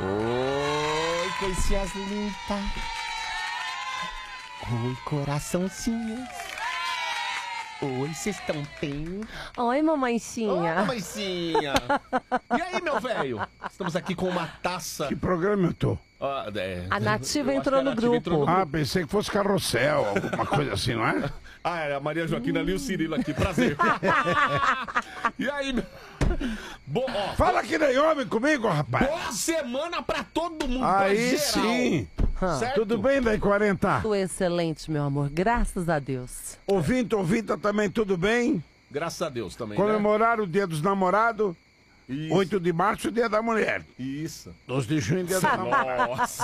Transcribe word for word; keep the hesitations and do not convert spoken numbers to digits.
Oi, coisinhas lindas. Oi, coraçãozinhos. Oi, vocês estão bem? Oi, mamãezinha. Oi, mamãezinha. E aí, meu velho? Estamos aqui com uma taça. Que programa eu tô? Ah, é... A Nativa Eu entrou acho que a no Nativa grupo. entrou no Ah, pensei que fosse carrossel, alguma coisa assim, não é? Ah, é a Maria Joaquina ali e o Cirilo aqui, prazer. E aí, meu... Bo... Ó, Fala que nem homem comigo, rapaz. boa semana pra todo mundo. Aí pra geral. sim. Certo? Tudo bem, daí quarenta? Tudo excelente, meu amor. Graças a Deus. Ouvinte, ouvinte, também tudo bem? Graças a Deus também, Comemorar o dia dos namorados. né? Isso. oito de março, dia da mulher. Isso. doze de junho, dia da namorada. Nossa.